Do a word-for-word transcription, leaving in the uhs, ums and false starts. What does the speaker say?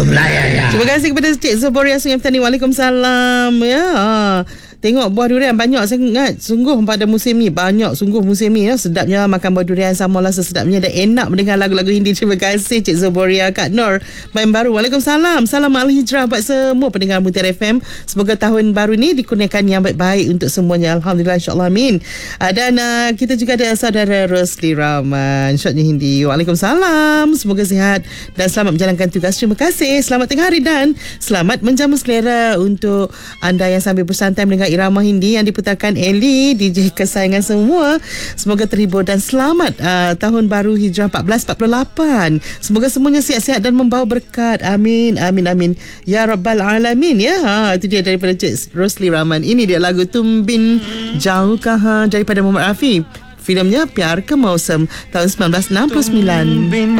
itu melayan ya. Terima kasih kepada Cik Zoboria Sungai Petani. Waalaikumsalam. Ya. Tengok buah durian banyak sangat. Sungguh pada musim ni. Banyak sungguh musim ni ya. Sedapnya makan buah durian. Samalah sesedapnya dan enak mendengar lagu-lagu Hindi. Terima kasih Cik Zoboria. Kak Nur Main Baru. Waalaikumsalam. Salam Al-Hijrah buat semua pendengar Mutiara F M. Semoga tahun baru ni dikurniakan yang baik-baik untuk semuanya. Alhamdulillah, insyaAllah, amin. Uh, dan uh, kita juga ada saudara Rosli Rahman, Syotnya Hindi. Waalaikumsalam. Semoga sihat dan selamat menjalankan tugas. Terima kasih. Selamat tengah hari dan selamat menjamu selera untuk anda yang sambil bersantai mendengar irama Hindi yang diputarkan Eli, D J kesayangan semua. Semoga terhibur dan selamat uh, tahun baru Hijrah empat belas empat puluh lapan. Semoga semuanya sihat-sihat dan membawa berkat. Amin, amin, amin. Ya Rabbal Alamin ya. Ha, itu dia daripada Cik Rosli Rahman. Ini dia lagu Tumbin Jauh Kah daripada Muhammad Rafi. Filmnya Pyar Ke Mausam tahun sembilan belas enam puluh sembilan.